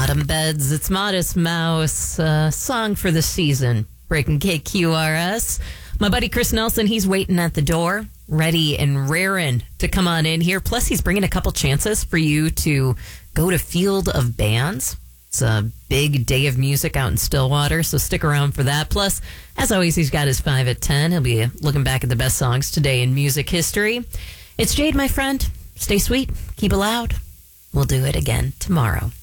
Autumn Beds, it's Modest Mouse, song for the season, breaking KQRS. My buddy Chris Nelson, he's waiting at the door, ready and raring to come on in here. Plus, he's bringing a couple chances for you to go to Field of Bands. It's a big day of music out in Stillwater, so stick around for that. Plus, as always, he's got his 5 at 10. He'll be looking back at the best songs today in music history. It's Jade, my friend. Stay sweet. Keep it loud. We'll do it again tomorrow.